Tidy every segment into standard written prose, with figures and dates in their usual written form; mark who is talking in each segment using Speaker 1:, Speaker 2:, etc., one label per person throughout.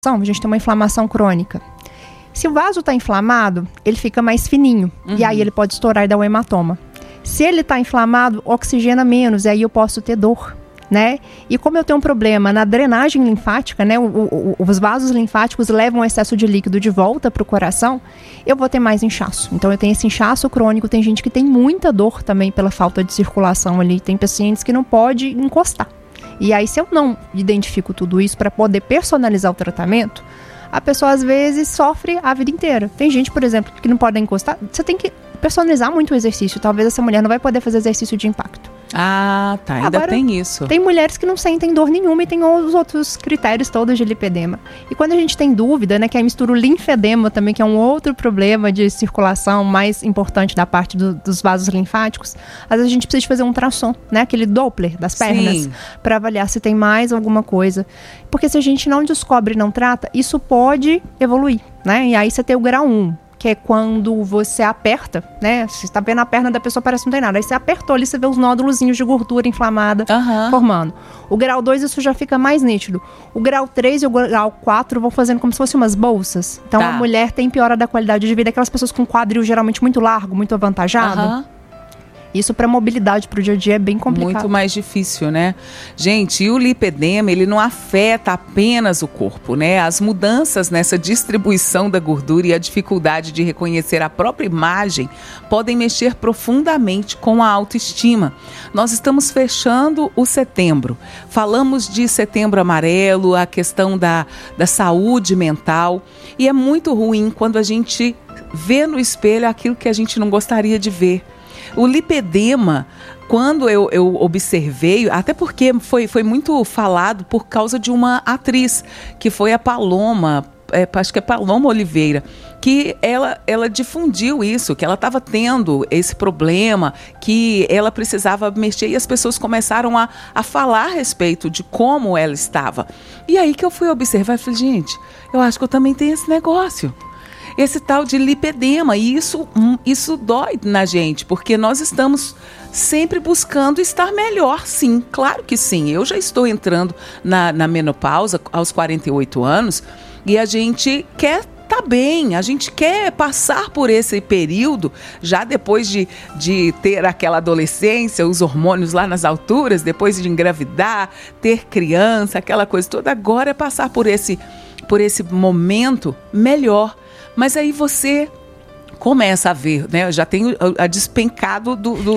Speaker 1: A gente tem uma inflamação crônica. Se o vaso está inflamado, ele fica mais fininho. E aí ele pode estourar e dar um hematoma. Se ele está inflamado, oxigena menos. E aí eu posso ter dor, né? E como eu tenho um problema na drenagem linfática, né? Os vasos linfáticos levam o excesso de líquido de volta para o coração. Eu vou ter mais inchaço. Então eu tenho esse inchaço crônico. Tem gente que tem muita dor também pela falta de circulação ali. Tem pacientes que não pode encostar. E aí, se eu não identifico tudo isso para poder personalizar o tratamento, a pessoa às vezes sofre a vida inteira. Tem gente, por exemplo, que não pode encostar. Você tem que personalizar muito o exercício. Talvez essa mulher não vai poder fazer exercício de impacto.
Speaker 2: Ah, tá. Ainda agora, tem isso.
Speaker 1: Tem mulheres que não sentem dor nenhuma e tem os outros critérios todos de lipedema. E quando a gente tem dúvida, né, que aí mistura o linfedema também, que é um outro problema de circulação mais importante da parte dos vasos linfáticos, às vezes a gente precisa de fazer um ultrassom, né, aquele Doppler das pernas, para avaliar se tem mais alguma coisa. Porque se a gente não descobre e não trata, isso pode evoluir, né? E aí você tem o grau 1. Que é quando você aperta, né? Você está vendo a perna da pessoa, parece que não tem nada. Aí você apertou ali, você vê os nódulozinhos de gordura inflamada formando. O grau 2, isso já fica mais nítido. O grau 3 e o grau 4 vão fazendo como se fossem umas bolsas. Então a mulher tem piora da qualidade de vida. Aquelas pessoas com quadril geralmente muito largo, muito avantajado. Isso para mobilidade, para o dia a dia, é bem complicado.
Speaker 2: Muito mais difícil, né? Gente, e o lipedema, ele não afeta apenas o corpo, né? As mudanças nessa distribuição da gordura e a dificuldade de reconhecer a própria imagem podem mexer profundamente com a autoestima. Nós estamos fechando o setembro. Falamos de setembro amarelo, a questão da saúde mental. E é muito ruim quando a gente vê no espelho aquilo que a gente não gostaria de ver. O lipedema, quando eu observei, até porque foi muito falado por causa de uma atriz, que foi a Paloma, acho que é Paloma Oliveira, que ela difundiu isso, que ela estava tendo esse problema, que ela precisava mexer e as pessoas começaram a falar a respeito de como ela estava. E aí que eu fui observar e falei, gente, eu acho que eu também tenho esse negócio. Esse tal de lipedema, e isso dói na gente, porque nós estamos sempre buscando estar melhor, sim, claro que sim. Eu já estou entrando na menopausa aos 48 anos e a gente quer estar bem, a gente quer passar por esse período, já depois de ter aquela adolescência, os hormônios lá nas alturas, depois de engravidar, ter criança, aquela coisa toda, agora é passar por esse momento melhor. Mas aí você começa a ver, né? Eu já tenho a despencado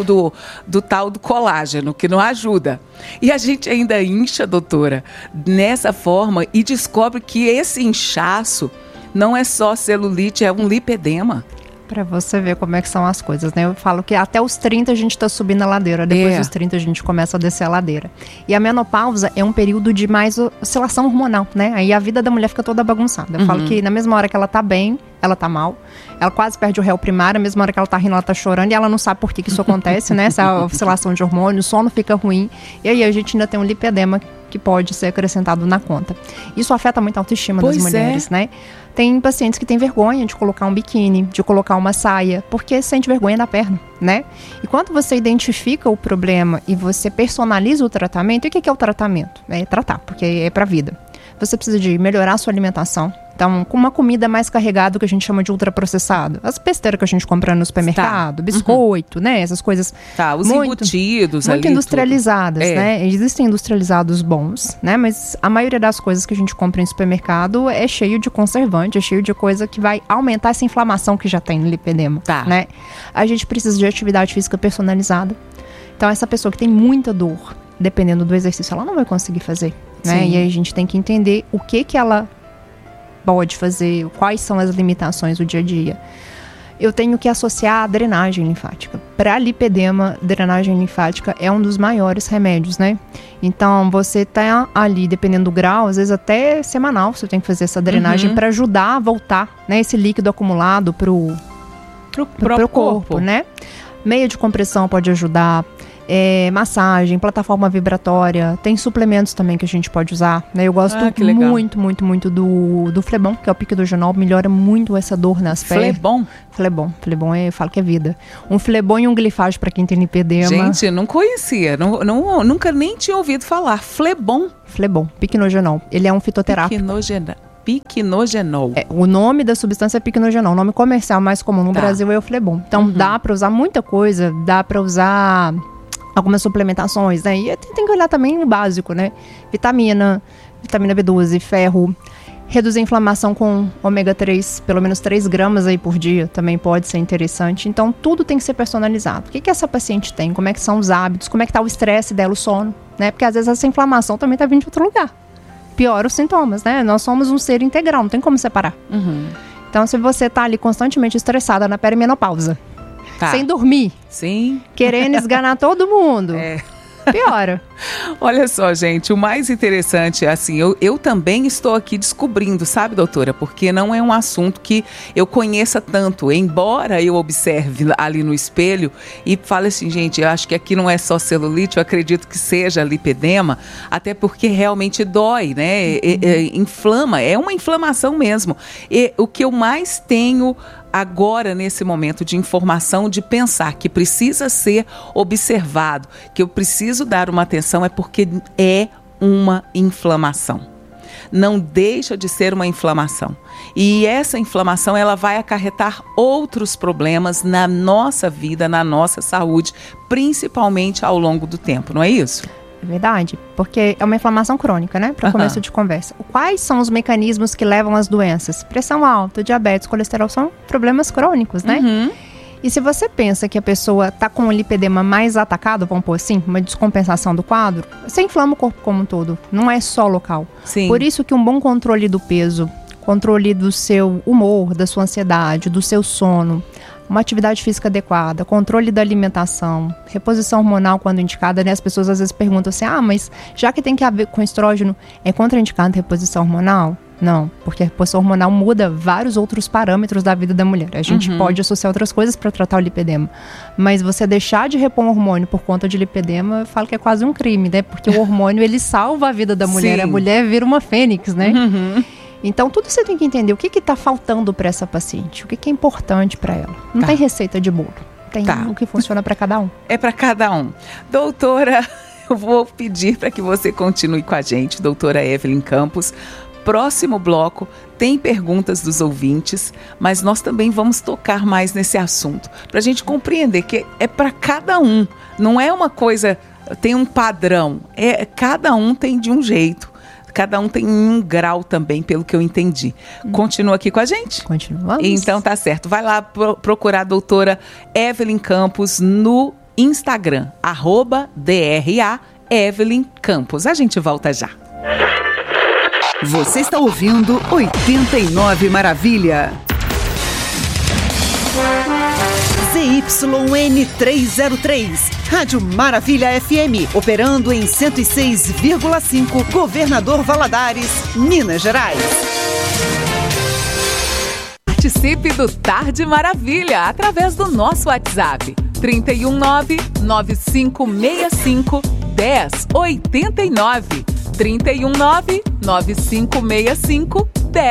Speaker 2: do tal do colágeno, que não ajuda. E a gente ainda incha, doutora, nessa forma e descobre que esse inchaço não é só celulite, é um lipedema.
Speaker 1: Para você ver como é que são as coisas, né? Eu falo que até os 30 a gente está subindo a ladeira, depois dos 30 a gente começa a descer a ladeira. E a menopausa é um período de mais oscilação hormonal, né? Aí a vida da mulher fica toda bagunçada. Eu falo que na mesma hora que ela tá bem, ela tá mal. Ela quase perde o réu primário, na mesma hora que ela tá rindo, ela tá chorando e ela não sabe por que isso acontece, né? Essa oscilação de hormônios, o sono fica ruim. E aí a gente ainda tem um lipedema que pode ser acrescentado na conta. Isso afeta muito a autoestima das mulheres, né? Tem pacientes que têm vergonha de colocar um biquíni, de colocar uma saia, porque sente vergonha da perna, né? E quando você identifica o problema e você personaliza o tratamento, e o que é o tratamento? É tratar, porque é pra vida. Você precisa de melhorar a sua alimentação. Então, com uma comida mais carregada, que a gente chama de ultraprocessado. As besteiras que a gente compra no supermercado, biscoito, né? Essas coisas
Speaker 2: os embutidos
Speaker 1: muito industrializadas, né? Existem industrializados bons, né? Mas a maioria das coisas que a gente compra em supermercado é cheio de conservante, é cheio de coisa que vai aumentar essa inflamação que já tem no lipedema, né? A gente precisa de atividade física personalizada. Então, essa pessoa que tem muita dor, dependendo do exercício, ela não vai conseguir fazer, né? E aí a gente tem que entender o que ela pode fazer, quais são as limitações do dia a dia. Eu tenho que associar a drenagem linfática. Para lipedema, drenagem linfática é um dos maiores remédios, né? Então, você tá ali, dependendo do grau, às vezes até semanal, você tem que fazer essa drenagem para ajudar a voltar, né, esse líquido acumulado pro corpo, né? Meia de compressão pode ajudar. Massagem, plataforma vibratória, tem suplementos também que a gente pode usar, né? Eu gosto muito do Flebon, que é o piquidrogenol, melhora muito essa dor nas pernas. Flebon, eu falo que é vida. Um Flebon e um glifage para quem tem lipedema.
Speaker 2: Gente, não conhecia, nunca nem tinha ouvido falar. Flebon,
Speaker 1: piquidrogenol, ele é um fitoterápico.
Speaker 2: piquenogenol.
Speaker 1: O nome da substância é piquenogenol. O nome comercial mais comum no Brasil é Euflebon. Então dá para usar muita coisa, dá para usar algumas suplementações, né? E tem que olhar também o básico, né? Vitamina B12, ferro. Reduzir a inflamação com ômega 3, pelo menos 3 gramas aí por dia, também pode ser interessante. Então, tudo tem que ser personalizado. O que essa paciente tem? Como é que são os hábitos? Como é que tá o estresse dela, o sono? Né? Porque, às vezes, essa inflamação também tá vindo de outro lugar. Piora os sintomas, né? Nós somos um ser integral, não tem como separar. Então, se você tá ali constantemente estressada na perimenopausa, sem dormir, querendo esganar todo mundo... piora.
Speaker 2: Olha só, gente, o mais interessante é assim, eu também estou aqui descobrindo, sabe, doutora? Porque não é um assunto que eu conheça tanto, embora eu observe ali no espelho e fale assim, gente, eu acho que aqui não é só celulite, eu acredito que seja lipedema, até porque realmente dói, né? Inflama, é uma inflamação mesmo. E o que eu mais tenho agora, nesse momento de informação, de pensar que precisa ser observado, que eu preciso dar uma atenção, é porque é uma inflamação. Não deixa de ser uma inflamação. E essa inflamação, ela vai acarretar outros problemas na nossa vida, na nossa saúde, principalmente ao longo do tempo, não é isso?
Speaker 1: É verdade, porque é uma inflamação crônica, né? Para começo de conversa. Quais são os mecanismos que levam às doenças? Pressão alta, diabetes, colesterol, são problemas crônicos, né? E se você pensa que a pessoa está com o lipedema mais atacado, vamos pôr assim, uma descompensação do quadro, você inflama o corpo como um todo, não é só local. Por isso que um bom controle do peso, controle do seu humor, da sua ansiedade, do seu sono, uma atividade física adequada, controle da alimentação, reposição hormonal quando indicada, né? As pessoas às vezes perguntam assim, mas já que tem que haver com estrógeno, é contraindicado reposição hormonal? Não, porque a reposição hormonal muda vários outros parâmetros da vida da mulher. A gente pode associar outras coisas para tratar o lipedema, mas você deixar de repor um hormônio por conta de lipedema, eu falo que é quase um crime, né? Porque o hormônio, ele salva a vida da mulher, a mulher vira uma fênix, né? Então, tudo você tem que entender o que está faltando para essa paciente, o que é importante para ela. Não tem receita de bolo, tem o que funciona para cada um.
Speaker 2: É para cada um. Doutora, eu vou pedir para que você continue com a gente, doutora Evelyn Campos. Próximo bloco tem perguntas dos ouvintes, mas nós também vamos tocar mais nesse assunto, para a gente compreender que é para cada um, não é uma coisa, tem um padrão, cada um tem de um jeito. Cada um tem um grau também, pelo que eu entendi. Continua aqui com a gente?
Speaker 1: Continuamos.
Speaker 2: Então tá certo. Vai lá procurar a doutora Evelyn Campos no Instagram, @DRA Evelyn Campos. A gente volta já.
Speaker 3: Você está ouvindo 89 Maravilha. ZYN303, Rádio Maravilha FM, operando em 106,5, Governador Valadares, Minas Gerais.
Speaker 2: Participe do Tarde Maravilha através do nosso WhatsApp 319-9565-1089. 319-9565-1089.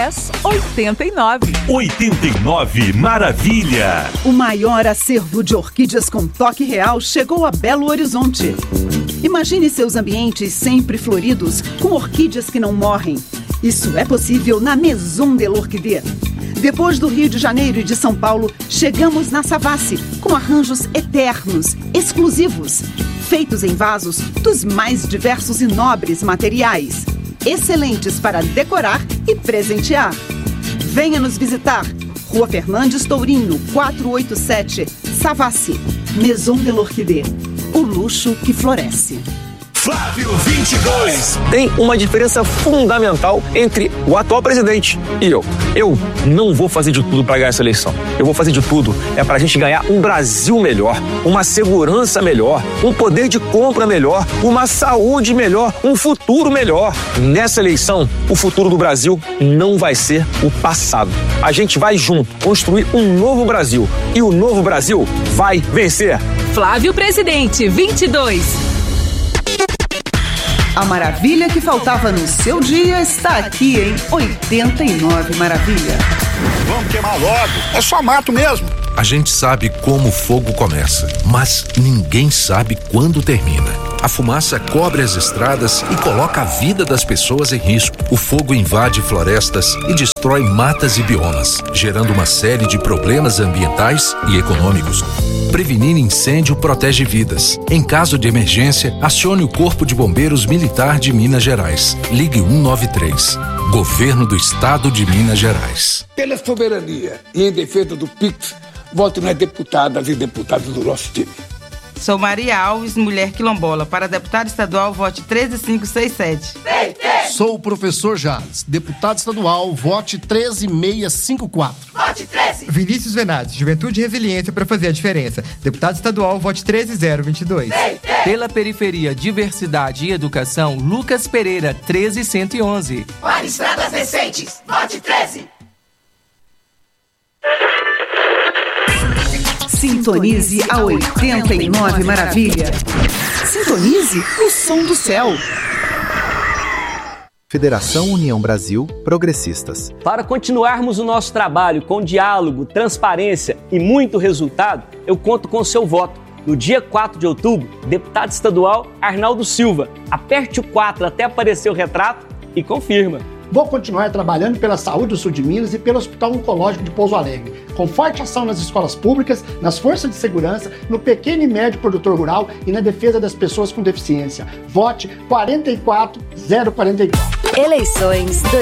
Speaker 4: 89 Maravilha.
Speaker 3: O maior acervo de orquídeas com toque real chegou a Belo Horizonte. Imagine seus ambientes sempre floridos com orquídeas que não morrem. Isso é possível na Maison de l'Orchidée. Depois do Rio de Janeiro e de São Paulo, chegamos na Savassi com arranjos eternos, exclusivos, feitos em vasos dos mais diversos e nobres materiais, excelentes para decorar e presentear. Venha nos visitar. Rua Fernandes Tourinho, 487, Savassi, Maison de l'Orchidée. O luxo que floresce.
Speaker 4: Flávio 22.
Speaker 5: Tem uma diferença fundamental entre o atual presidente e eu. Eu não vou fazer de tudo para ganhar essa eleição. Eu vou fazer de tudo pra gente ganhar um Brasil melhor, uma segurança melhor, um poder de compra melhor, uma saúde melhor, um futuro melhor. Nessa eleição, o futuro do Brasil não vai ser o passado. A gente vai junto construir um novo Brasil e o novo Brasil vai vencer.
Speaker 6: Flávio Presidente 22.
Speaker 3: A maravilha que faltava no seu dia está aqui em 89 Maravilha.
Speaker 7: Vamos queimar logo. É só mato mesmo. A gente sabe como o fogo começa, mas ninguém sabe quando termina. A fumaça cobre as estradas e coloca a vida das pessoas em risco. O fogo invade florestas e destrói matas e biomas, gerando uma série de problemas ambientais e econômicos. Prevenir incêndio protege vidas. Em caso de emergência, acione o Corpo de Bombeiros Militar de Minas Gerais. Ligue 193. Governo do Estado de Minas Gerais.
Speaker 8: Pela soberania e em defesa do PIX, voto nas deputadas e deputados do nosso time.
Speaker 9: Sou Maria Alves, mulher quilombola. Para deputado estadual, vote 13567.
Speaker 10: Sou o professor Jales. Deputado estadual, vote 13654.
Speaker 11: Vote 13.
Speaker 12: Vinícius Venades, Juventude e Resiliência para fazer a diferença. Deputado estadual, vote 13022.
Speaker 13: Pela periferia, diversidade e educação, Lucas Pereira, 13111.
Speaker 11: Para estradas recentes, vote 13.
Speaker 3: Sintonize a 89 Maravilha. Sintonize o som do céu.
Speaker 14: Federação União Brasil Progressistas.
Speaker 15: Para continuarmos o nosso trabalho com diálogo, transparência e muito resultado, eu conto com o seu voto. No dia 4 de outubro, deputado estadual Arnaldo Silva. Aperte o 4 até aparecer o retrato e confirma.
Speaker 16: Vou continuar trabalhando pela saúde do sul de Minas e pelo Hospital Oncológico de Pouso Alegre, com forte ação nas escolas públicas, nas forças de segurança, no pequeno e médio produtor rural e na defesa das pessoas com deficiência. Vote 44044.
Speaker 17: Eleições 2022.